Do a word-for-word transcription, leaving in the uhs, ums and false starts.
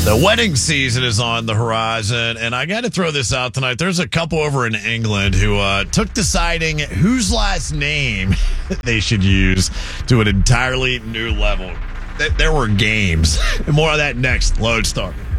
The wedding season is on the horizon, and I got to throw this out tonight. There's a couple over in England who uh, took deciding whose last name they should use to an entirely new level. There were games. More of that next. Lodestar.